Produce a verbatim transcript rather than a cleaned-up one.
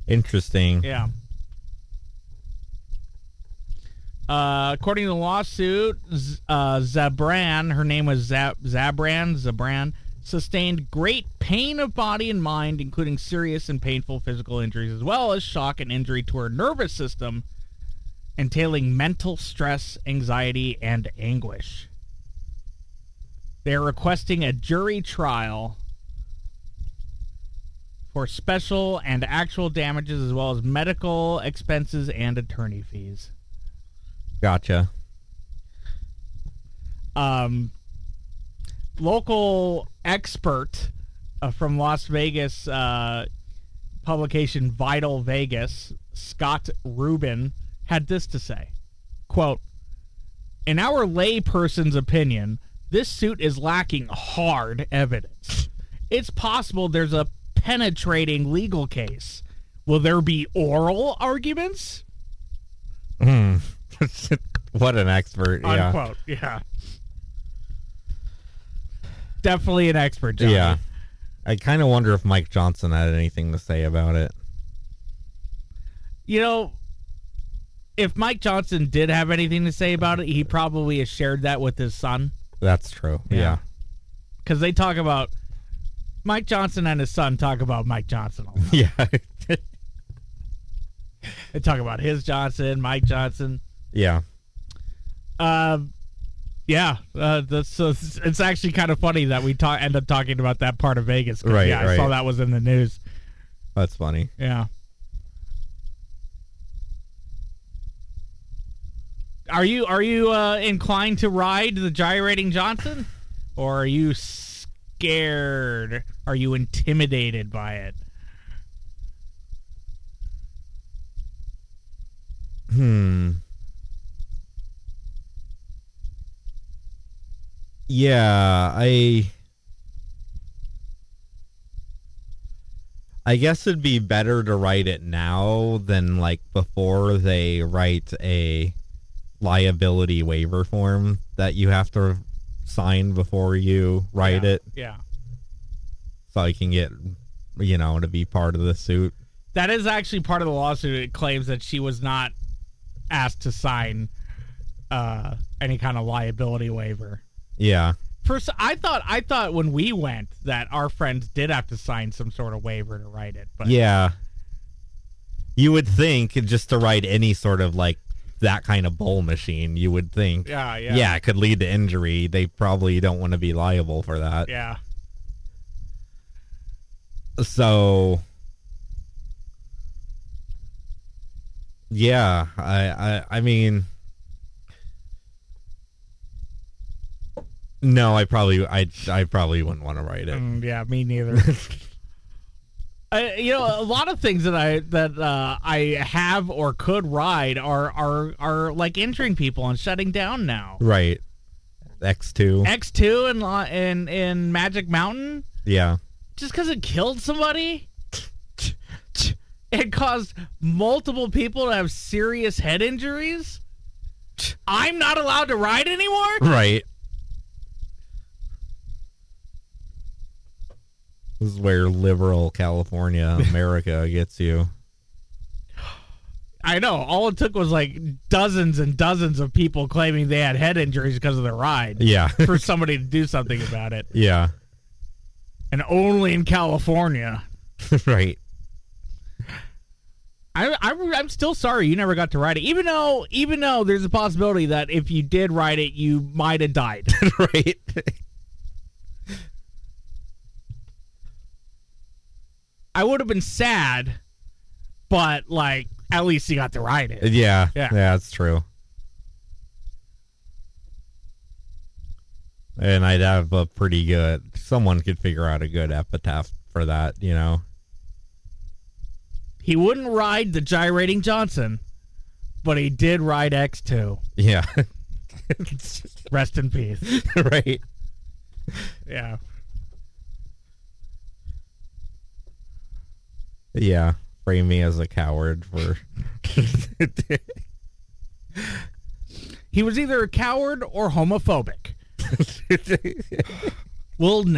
Interesting. Yeah. Uh, according to the lawsuit, Z- uh, Zabran, her name was Zab- Zabran, Zabran, sustained great pain of body and mind, including serious and painful physical injuries, as well as shock and injury to her nervous system, entailing mental stress, anxiety, and anguish. They're requesting a jury trial for special and actual damages, as well as medical expenses and attorney fees. Gotcha. Um, local expert uh, from Las Vegas uh, publication Vital Vegas, Scott Rubin, had this to say, quote, "In our layperson's opinion, this suit is lacking hard evidence. It's possible there's a penetrating legal case. Will there be oral arguments?" Hmm. What an expert. Yeah. Unquote. Yeah. Definitely an expert, Johnny. Yeah. I kind of wonder if Mike Johnson had anything to say about it. You know, if Mike Johnson did have anything to say about it, he probably has shared that with his son. That's true. Yeah. Because they talk about... Mike Johnson and his son talk about Mike Johnson a lot. Yeah. They talk about his Johnson, Mike Johnson. Yeah. Uh, yeah. Uh, that's, uh, it's actually kind of funny that we ta- end up talking about that part of Vegas. Right, Yeah, I right. saw that was in the news. That's funny. Yeah. Are you are you uh, inclined to ride the gyrating Johnson, or are you scared? Are you intimidated by it? Hmm. Yeah, I I guess it'd be better to write it now than like before they write a liability waiver form that you have to sign before you write yeah. it. Yeah. So you can get, you know, to be part of the suit. That is actually part of the lawsuit. It claims that she was not asked to sign uh, any kind of liability waiver. Yeah. First, I thought I thought when we went that our friends did have to sign some sort of waiver to write it. But yeah. You would think just to write any sort of like that kind of bowl machine, you would think, yeah, yeah, yeah, it could lead to injury. They probably don't want to be liable for that. yeah. So, yeah, I, I, I mean, no, I probably, I, I probably wouldn't want to write it. Mm, yeah, me neither. I, you know, a lot of things that I that uh, I have or could ride are are are like injuring people and shutting down now. Right. X two. X two in Lo- in in Magic Mountain, Yeah. just because it killed somebody, it caused multiple people to have serious head injuries. I'm not allowed to ride anymore? Right. This is where liberal California, America gets you. I know. All it took was like dozens and dozens of people claiming they had head injuries because of the ride. Yeah. For somebody to do something about it. Yeah. And only in California. Right. I, I, I'm still sorry you never got to ride it. Even though, even though there's a possibility that if you did ride it, you might have died. Right. I would have been sad, but like at least you got to ride it. Yeah. Yeah. Yeah, that's true. And I'd have a pretty good, someone could figure out a good epitaph for that, you know? He wouldn't ride the gyrating Johnson, but he did ride X two. Yeah. Rest in peace. Right. Yeah. Yeah. Frame me as a coward for... He was either a coward or homophobic. We'll